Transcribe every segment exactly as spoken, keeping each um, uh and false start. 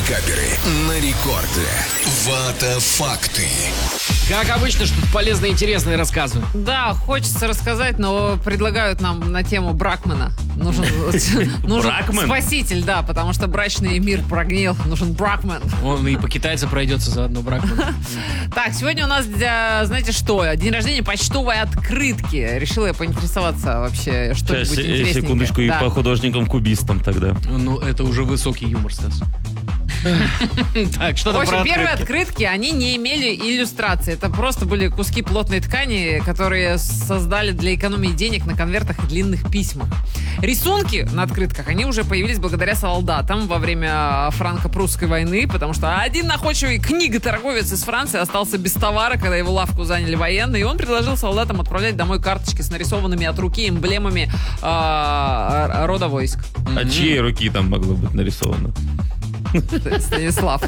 Каперы на рекорде. Вата факты. Как обычно, что-то полезное и интересное рассказываю. Да, хочется рассказать, но предлагают нам на тему Бракмана. Нужен, нужен Бракман? спаситель, да, потому что брачный мир прогнил. Нужен Бракман. Он и по китайцу пройдется заодно Бракман. Так, сегодня у нас, для, знаете что, день рождения почтовой открытки. Решила я поинтересоваться вообще что-нибудь Сейчас, интересненькое. секундочку, и Да. по художникам-кубистам тогда. Ну, это уже высокий юмор, Стас. Так, что В там общем, про первые открытки? открытки, они не имели иллюстрации. Это просто были куски плотной ткани, которые создали для экономии денег на конвертах и длинных письмах. Рисунки на открытках, они уже появились благодаря солдатам во время франко-прусской войны, потому что один находчивый книготорговец из Франции остался без товара, когда его лавку заняли военные, и он предложил солдатам отправлять домой карточки с нарисованными от руки эмблемами э, рода войск. А чьей руки там могло быть нарисовано? Станислав.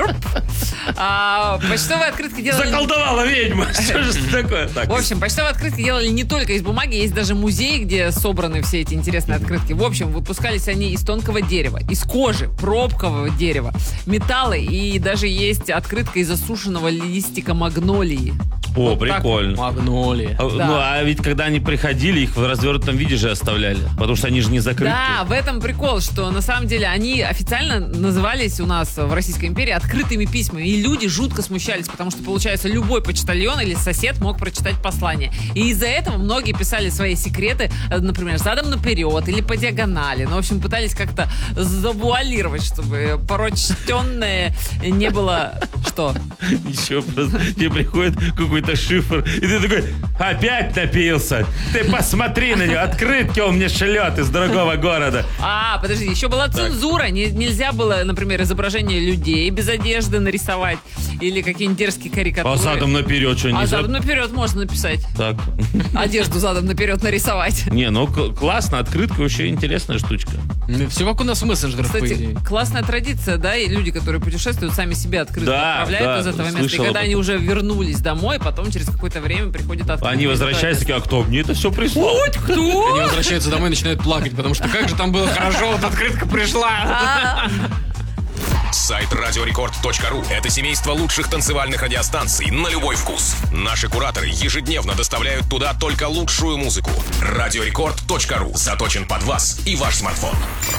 А, почтовые открытки делали... Заколдовала ведьма! Что же это такое? Так. В общем, почтовые открытки делали не только из бумаги, есть даже музей, где собраны все эти интересные открытки. В общем, выпускались они из тонкого дерева, из кожи, пробкового дерева, металла, и даже есть открытка из засушенного листика магнолии. О, Вот так прикольно. Магнолия. А, Да. Ну, а ведь когда они приходили, их в развернутом виде же оставляли. Потому что они же не закрыты. Да, в этом прикол, что на самом деле они официально назывались у нас в Российской империи открытыми письмами. И люди жутко смущались, потому что, получается, любой почтальон или сосед мог прочитать послание. И из-за этого многие писали свои секреты, например, задом наперед или по диагонали. Ну, в общем, пытались как-то завуалировать, чтобы порочтенное не было... Что? Еще просто тебе приходит какой-то шифр, и ты такой, опять напился. Ты посмотри на него, открытки он мне шлет из другого города. А, подожди, еще была цензура. Не- нельзя было, например, изображение людей без одежды нарисовать или какие-нибудь дерзкие карикатуры. А задом наперед что, А не задом наперед можно написать. Так. Одежду задом наперед нарисовать. Не, ну к- классно, открытка вообще интересная штучка. Все как у нас в мессенджерах, по Кстати, идее. классная традиция, да, и люди, которые путешествуют, сами себе открытки Да, отправляют да, из этого места. И слышал когда об они этом. уже вернулись домой, потом через какое-то время приходят открытки. Они возвращаются такие, а кто мне это все прислал? Кто? Они возвращаются домой и начинают плакать, потому что как же там было хорошо, вот открытка пришла. Сайт радиорекорд точка ру – это семейство лучших танцевальных радиостанций на любой вкус. Наши кураторы ежедневно доставляют туда только лучшую музыку. радиорекорд точка ру заточен под вас и ваш смартфон.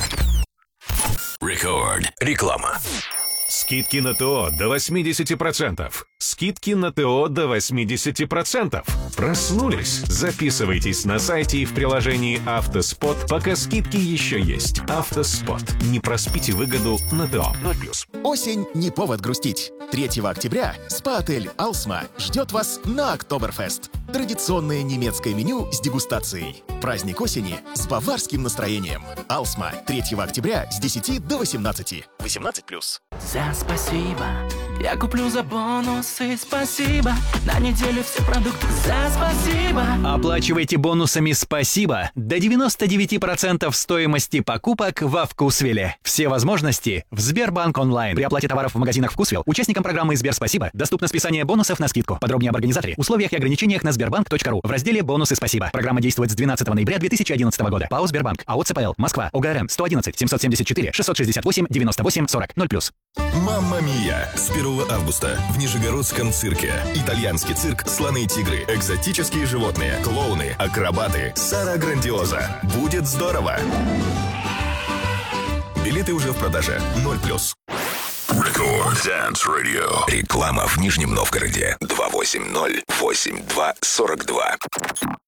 Рекорд. Реклама. Скидки на ТО до восемьдесят процентов. Скидки на ТО до восемьдесят процентов. Проснулись? Записывайтесь на сайте и в приложении «Автоспот», пока скидки еще есть. «Автоспот». Не проспите выгоду на ТО. ноль плюс. Осень не повод грустить. третьего октября спа-отель «Алсма» ждет вас на Октоберфест. Традиционное немецкое меню с дегустацией. Праздник осени с баварским настроением. «Алсма» третьего октября с десяти до восемнадцати. восемнадцать плюс. За спасибо, я куплю за бонусы, спасибо. На неделю все продукты за спасибо. Оплачивайте бонусами «Спасибо» до девяносто девять процентов стоимости покупок во Вкусвилле. Все возможности в Сбербанк онлайн. При оплате товаров в магазинах Вкусвилл участникам программы Сбер Спасибо доступно списание бонусов на скидку. Подробнее об организаторе, условиях и ограничениях на сбербанк точка ру в разделе «Бонусы Спасибо». Программа действует с двенадцатого ноября две тысячи одиннадцатого года. ПАО «Сбербанк». АО «ЦПЛ». Москва. ОГРН сто одиннадцать семьсот семьдесят четыре шестьсот шестьдесят восемь девяносто восемь сорок ноль плюс. Мамма Мия! С первого августа в Нижегородском цирке. Итальянский цирк, слоны и тигры, экзотические животные, клоуны, акробаты, Сара Грандиоза. Будет здорово! Билеты уже в продаже. ноль плюс. Рекорд Dance Radio. Реклама в Нижнем Новгороде. два восемь ноль восемь два сорок два.